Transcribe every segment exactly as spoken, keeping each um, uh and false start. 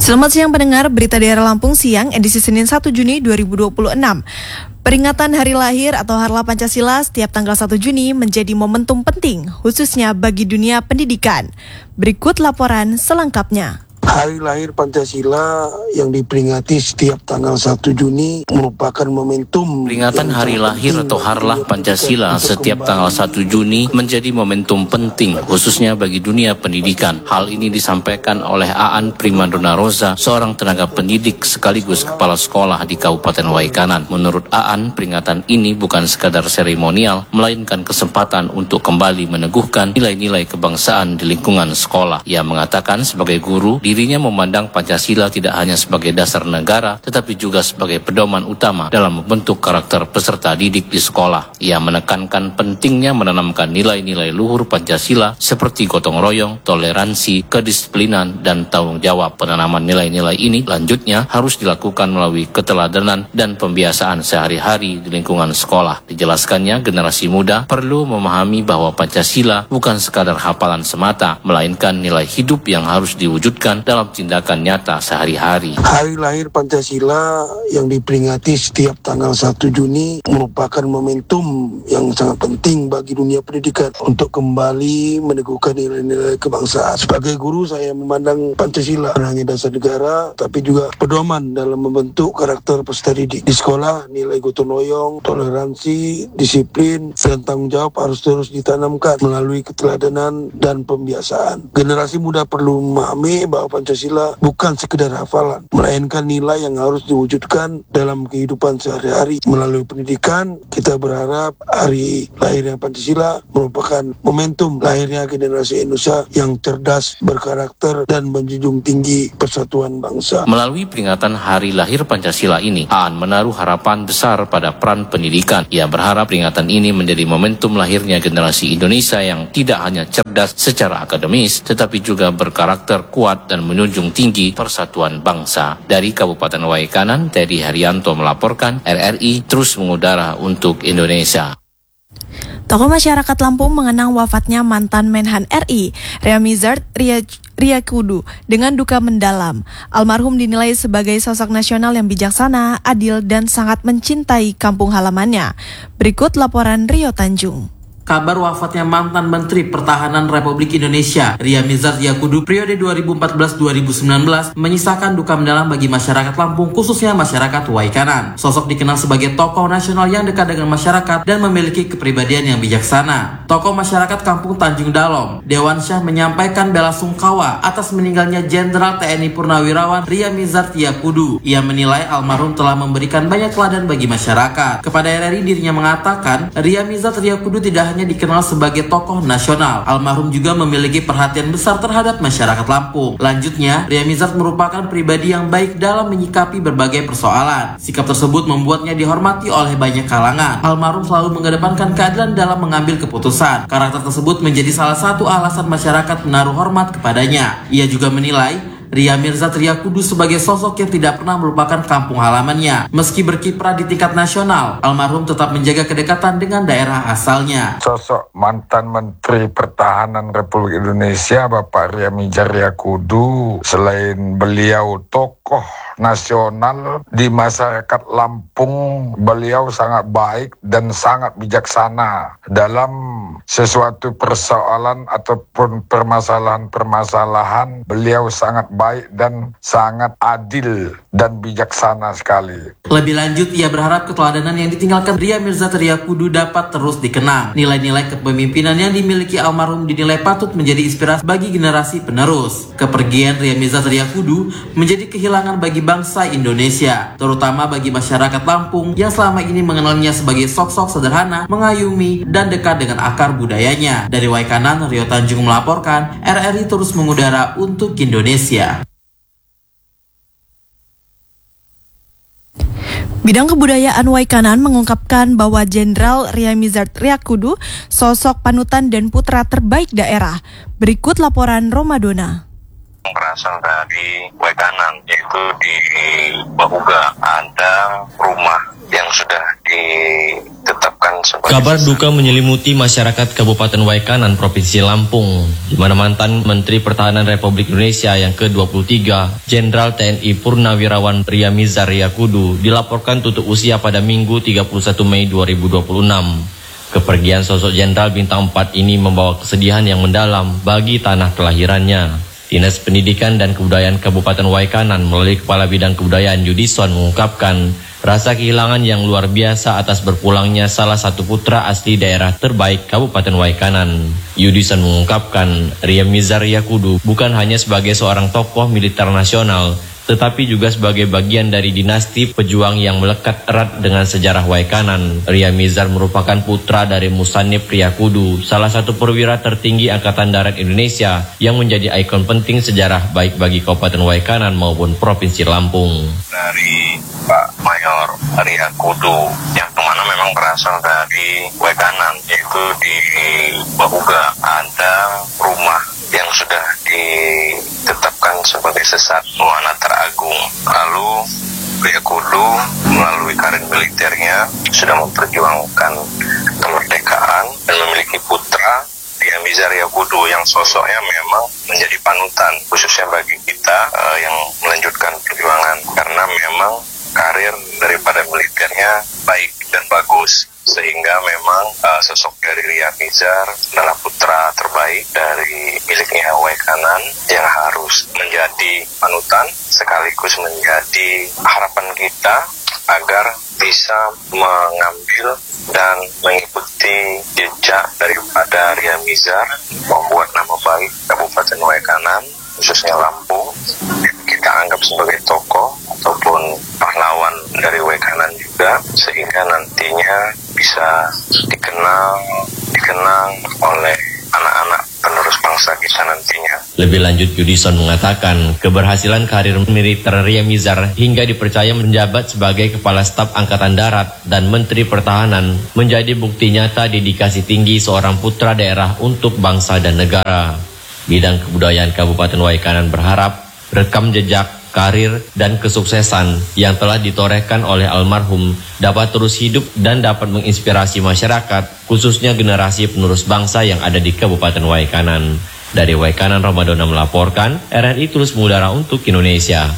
Selamat siang pendengar, berita daerah Lampung siang edisi Senin satu Juni dua ribu dua puluh enam. Peringatan Hari Lahir atau Harlah Pancasila setiap tanggal satu Juni menjadi momentum penting, khususnya bagi dunia pendidikan. Berikut laporan selengkapnya. Hari Lahir Pancasila yang diperingati setiap tanggal satu Juni merupakan momentum. Peringatan Hari Lahir atau Harlah Pancasila setiap tanggal satu Juni menjadi momentum penting khususnya bagi dunia pendidikan. Hal ini disampaikan oleh Aan Primadona Rosa, seorang tenaga pendidik sekaligus kepala sekolah di Kabupaten Waikanan. Menurut Aan, peringatan ini bukan sekadar seremonial, melainkan kesempatan untuk kembali meneguhkan nilai-nilai kebangsaan di lingkungan sekolah. Ia mengatakan sebagai guru, dirinya memandang Pancasila tidak hanya sebagai dasar negara, tetapi juga sebagai pedoman utama dalam membentuk karakter peserta didik di sekolah. Ia menekankan pentingnya menanamkan nilai-nilai luhur Pancasila seperti gotong royong, toleransi, kedisiplinan, dan tanggung jawab. Penanaman nilai-nilai ini lanjutnya harus dilakukan melalui keteladanan dan pembiasaan sehari-hari di lingkungan sekolah. Dijelaskannya, generasi muda perlu memahami bahwa Pancasila bukan sekadar hafalan semata, melainkan nilai hidup yang harus diwujudkan dalam tindakan nyata sehari-hari. Hari Lahir Pancasila yang diperingati setiap tanggal satu Juni merupakan momentum yang sangat penting bagi dunia pendidikan untuk kembali meneguhkan nilai-nilai kebangsaan. Sebagai guru, saya memandang Pancasila bukan hanya dasar negara, tapi juga pedoman dalam membentuk karakter peserta didik. Di sekolah, nilai gotong royong, toleransi, disiplin, dan tanggung jawab harus terus ditanamkan melalui keteladanan dan pembiasaan. Generasi muda perlu memahami bahwa Pancasila bukan sekedar hafalan, melainkan nilai yang harus diwujudkan dalam kehidupan sehari-hari. Melalui pendidikan, kita berharap Hari Lahirnya Pancasila merupakan momentum lahirnya generasi Indonesia yang cerdas, berkarakter, dan menjunjung tinggi persatuan bangsa. Melalui peringatan Hari Lahir Pancasila ini, Aan menaruh harapan besar pada peran pendidikan. Ia berharap peringatan ini menjadi momentum lahirnya generasi Indonesia yang tidak hanya cerdas secara akademis, tetapi juga berkarakter kuat dan menunjung tinggi persatuan bangsa. Dari Kabupaten Waikanan, Teddy Haryanto melaporkan, R R I terus mengudara untuk Indonesia. Tokoh masyarakat Lampung mengenang wafatnya mantan Menhan R I, Riamizard Riyakudu, dengan duka mendalam. Almarhum dinilai sebagai sosok nasional yang bijaksana, adil, dan sangat mencintai kampung halamannya. Berikut laporan Rio Tanjung. Kabar wafatnya mantan Menteri Pertahanan Republik Indonesia, Riamizard Riyakudu, periode dua ribu empat belas dua ribu sembilan belas, menyisakan duka mendalam bagi masyarakat Lampung, khususnya masyarakat Waikanan. Sosok dikenal sebagai tokoh nasional yang dekat dengan masyarakat dan memiliki kepribadian yang bijaksana. Tokoh masyarakat Kampung Tanjung Dalom, Dewansyah, menyampaikan bela sungkawa atas meninggalnya Jenderal T N I Purnawirawan Riamizard Riyakudu. Ia menilai almarhum telah memberikan banyak teladan bagi masyarakat. Kepada R R I, dirinya mengatakan Riamizard Riyakudu tidak hanya dikenal sebagai tokoh nasional, almarhum juga memiliki perhatian besar terhadap masyarakat Lampung. Lanjutnya, Riamizard merupakan pribadi yang baik dalam menyikapi berbagai persoalan. Sikap tersebut membuatnya dihormati oleh banyak kalangan. Almarhum selalu mengedepankan keadilan dalam mengambil keputusan. Karakter tersebut menjadi salah satu alasan masyarakat menaruh hormat kepadanya. Ia juga menilai Riamizard Riyakudu sebagai sosok yang tidak pernah melupakan kampung halamannya. Meski berkiprah di tingkat nasional, almarhum tetap menjaga kedekatan dengan daerah asalnya. Sosok mantan Menteri Pertahanan Republik Indonesia, Bapak Riamizard Riyakudu, selain beliau tokoh nasional di masyarakat Lampung, beliau sangat baik dan sangat bijaksana dalam sesuatu persoalan ataupun permasalahan-permasalahan. Beliau sangat baik dan sangat adil dan bijaksana sekali. Lebih lanjut, ia berharap keteladanan yang ditinggalkan Riamizard Riyakudu dapat terus dikenang. Nilai-nilai kepemimpinan yang dimiliki almarhum dinilai patut menjadi inspirasi bagi generasi penerus. Kepergian Riamizard Riyakudu menjadi kehilangan bagi bangsa Indonesia, terutama bagi masyarakat Lampung yang selama ini mengenalnya sebagai sosok sederhana, mengayomi, dan dekat dengan akar budayanya. Dari Waikanan, Rio Tanjung melaporkan, R R I terus mengudara untuk Indonesia. Bidang Kebudayaan Waikanan mengungkapkan bahwa Jenderal Riamizard Riyakudu sosok panutan dan putra terbaik daerah. Berikut laporan Romadona. berasal dari Waikanan, yaitu di Bahuga ada rumah yang sudah ditetapkan sebagai... Kabar duka menyelimuti masyarakat Kabupaten Waikanan, Provinsi Lampung, di mana mantan Menteri Pertahanan Republik Indonesia yang ke dua puluh tiga, Jenderal T N I Purnawirawan Ria Mizar Riyakudu, dilaporkan tutup usia pada Minggu tiga puluh satu Mei dua ribu dua puluh enam. Kepergian sosok Jenderal Bintang empat ini membawa kesedihan yang mendalam bagi tanah kelahirannya. Dinas Pendidikan dan Kebudayaan Kabupaten Waikanan melalui Kepala Bidang Kebudayaan Yudison mengungkapkan rasa kehilangan yang luar biasa atas berpulangnya salah satu putra asli daerah terbaik Kabupaten Waikanan. Yudison mengungkapkan Ria Mizar Riyakudu bukan hanya sebagai seorang tokoh militer nasional, tetapi juga sebagai bagian dari dinasti pejuang yang melekat erat dengan sejarah Waikanan. Ria Mizar merupakan putra dari Musannif Riyakudu, salah satu perwira tertinggi Angkatan Darat Indonesia yang menjadi ikon penting sejarah baik bagi Kabupaten Waikanan maupun Provinsi Lampung. Dari Pak Mayor Riyakudu yang kemana memang berasal dari Waikanan, yaitu di Bahuga ada rumah yang sudah ditetapkan sebagai sesat Wana Teragung. Lalu Riyakudu melalui karir militernya sudah memperjuangkan kemerdekaan dan memiliki putra Ria Mizar Riyakudu yang sosoknya memang menjadi panutan khususnya bagi kita uh, yang melanjutkan perjuangan, karena memang karir daripada militernya baik dan bagus, sehingga memang uh, sosok dari Ria Mizar adalah putra terbaik dari miliknya Waikanan yang harus menjadi panutan sekaligus menjadi harapan kita agar bisa mengambil dan mengikuti jejak daripada Ria Mizar membuat nama baik Kabupaten Waikanan khususnya Lampung. Kita anggap sebagai tokoh ataupun pahlawan dari Waikanan juga, sehingga nantinya bisa dikenal dikenang oleh anak-anak penerus bangsa kita nantinya. Lebih lanjut, Yudison mengatakan keberhasilan karir militer Ria Mizar hingga dipercaya menjabat sebagai Kepala Staf Angkatan Darat dan Menteri Pertahanan menjadi bukti nyata dedikasi tinggi seorang putra daerah untuk bangsa dan negara. Bidang Kebudayaan Kabupaten Waikanan berharap rekam jejak, karir, dan kesuksesan yang telah ditorehkan oleh almarhum dapat terus hidup dan dapat menginspirasi masyarakat, khususnya generasi penerus bangsa yang ada di Kabupaten Waikanan. Dari Waikanan, Ramadona melaporkan, R R I terus mengudara untuk Indonesia.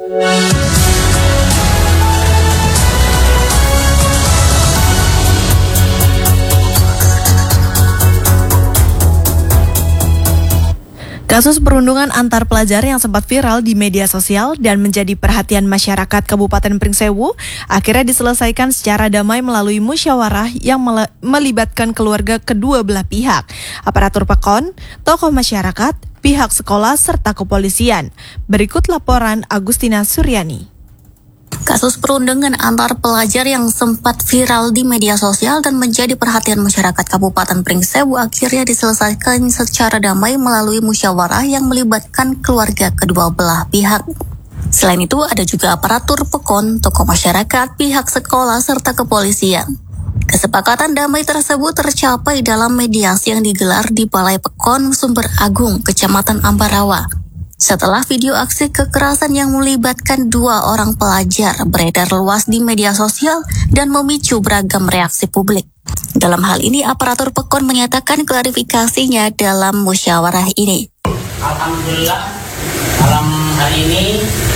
Kasus perundungan antar pelajar yang sempat viral di media sosial dan menjadi perhatian masyarakat Kabupaten Pringsewu akhirnya diselesaikan secara damai melalui musyawarah yang melibatkan keluarga kedua belah pihak, aparatur P E K O N, tokoh masyarakat, pihak sekolah, serta kepolisian. Berikut laporan Agustina Suryani. Kasus perundungan antar pelajar yang sempat viral di media sosial dan menjadi perhatian masyarakat Kabupaten Pringsewu akhirnya diselesaikan secara damai melalui musyawarah yang melibatkan keluarga kedua belah pihak. Selain itu, ada juga aparatur P E K O N, tokoh masyarakat, pihak sekolah, serta kepolisian. Kesepakatan damai tersebut tercapai dalam mediasi yang digelar di Balai P E K O N Sumber Agung, Kecamatan Ambarawa. Setelah video aksi kekerasan yang melibatkan dua orang pelajar beredar luas di media sosial dan memicu beragam reaksi publik. Dalam hal ini, aparatur P E K O N menyatakan klarifikasinya dalam musyawarah ini. Alhamdulillah, malam hari ini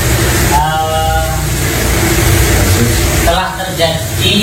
uh, telah terjadi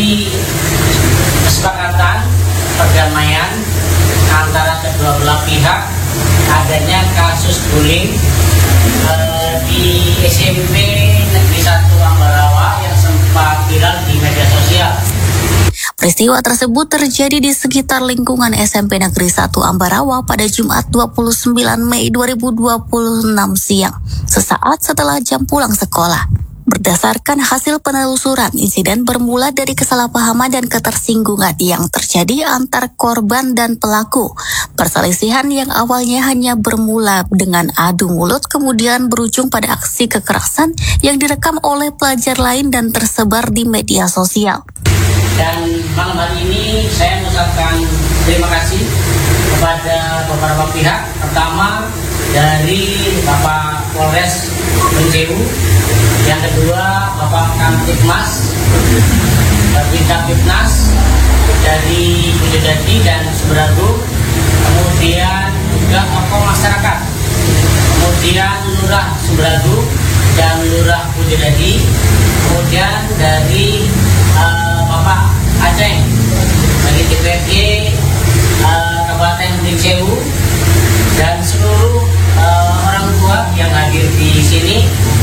kesepakatan perdamaian antara kedua belah pihak. Adanya kasus bullying uh, di S M P Negeri satu Ambarawa yang sempat viral di media sosial. Peristiwa tersebut terjadi di sekitar lingkungan S M P Negeri satu Ambarawa pada Jumat dua puluh sembilan Mei dua ribu dua puluh enam siang, sesaat setelah jam pulang sekolah. Berdasarkan hasil penelusuran, insiden bermula dari kesalahpahaman dan ketersinggungan yang terjadi antar korban dan pelaku. Perselisihan yang awalnya hanya bermula dengan adu mulut kemudian berujung pada aksi kekerasan yang direkam oleh pelajar lain dan tersebar di media sosial. Dan malam hari ini saya mengucapkan terima kasih kepada beberapa pihak. Pertama dari Bapak Polres Pringsewu, yang kedua Bapak Kamtibmas, Babin Kamtibnas dari Boyolali dan Sumberlagu, kemudian juga tokoh masyarakat, kemudian Lurah Sumberlagu dan Lurah Boyolali, kemudian dari uh, Bapak Aceh dari D P R D uh, Kabupaten Pringsewu, dan seluruh uh, orang tua yang hadir di sini,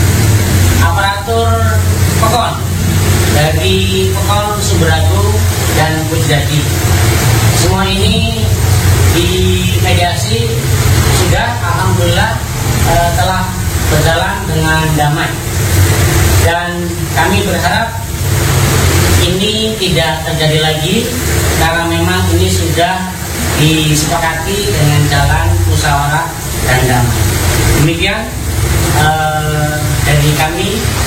aparatur Pekon dari Pekon Sumberlagu dan Boyolali. Semua ini dimediasi sudah, alhamdulillah uh, telah berjalan dengan damai, dan kami berharap ini tidak terjadi lagi karena memang ini sudah disepakati dengan jalan musyawarah dan damai. Demikian uh, dari kami,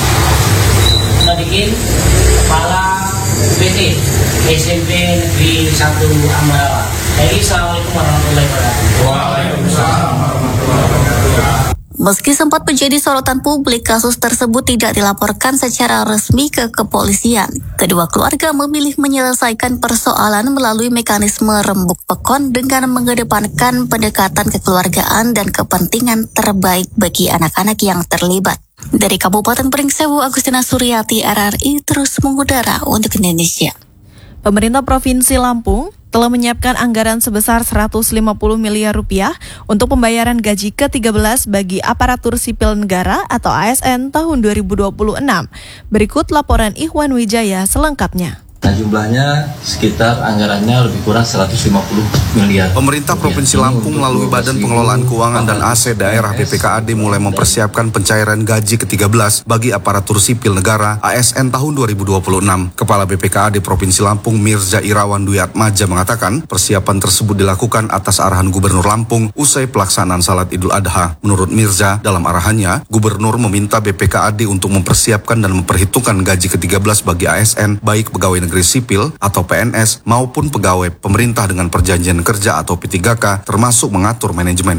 Sadikin, Kepala P T S M P Negeri satu Ambarawa. Jadi, Assalamualaikum warahmatullahi wabarakatuh. Waalaikumsalam warahmatullahi wabarakatuh. Meski sempat menjadi sorotan publik, kasus tersebut tidak dilaporkan secara resmi ke kepolisian. Kedua keluarga memilih menyelesaikan persoalan melalui mekanisme rembuk Pekon dengan mengedepankan pendekatan kekeluargaan dan kepentingan terbaik bagi anak-anak yang terlibat. Dari Kabupaten Pringsewu, Agustina Suryati, R R I terus mengudara untuk Indonesia. Pemerintah Provinsi Lampung telah menyiapkan anggaran sebesar seratus lima puluh miliar rupiah untuk pembayaran gaji ke tiga belas bagi aparatur sipil negara atau A S N tahun dua ribu dua puluh enam. Berikut laporan Ikhwan Wijaya selengkapnya. Nah, jumlahnya sekitar anggarannya lebih kurang seratus lima puluh miliar. Pemerintah Provinsi Lampung melalui Badan Pengelolaan Keuangan dan A S E Daerah B P K A D mulai mempersiapkan pencairan gaji ke tiga belas bagi aparatur sipil negara A S N tahun dua ribu dua puluh enam. Kepala B P K A D Provinsi Lampung Mirza Irawan Dwi Atmaja mengatakan persiapan tersebut dilakukan atas arahan Gubernur Lampung usai pelaksanaan Salat Idul Adha. Menurut Mirza, dalam arahannya, Gubernur meminta B P K A D untuk mempersiapkan dan memperhitungkan gaji ke tiga belas bagi A S N, baik pegawai negeri sipil atau P N S maupun pegawai pemerintah dengan perjanjian kerja atau P tiga K, termasuk mengatur manajemen